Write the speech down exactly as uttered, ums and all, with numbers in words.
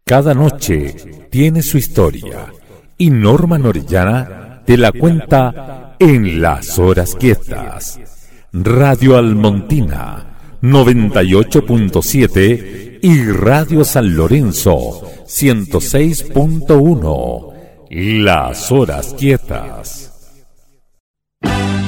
Cada noche tiene su historia y Norma Orellana te la cuenta en Las Horas Quietas. Radio Almontina noventa y ocho punto siete y Radio San Lorenzo ciento seis punto uno. Las Horas Quietas.